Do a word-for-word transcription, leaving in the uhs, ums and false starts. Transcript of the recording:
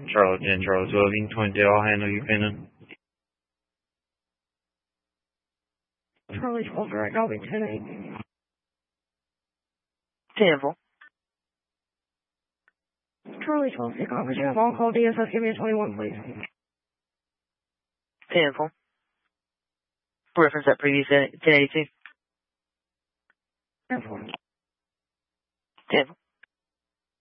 Charlie ten, Charlie twelve, Union twenty-two, I'll handle you, Pennant. Charlie twelve, direct, I'll be ten eight. ten four. Charlie twelve, take off, you have on-call D S S, give me a twenty-one, please. ten four. Reference that previous ten eighty-two. ten four. ten four.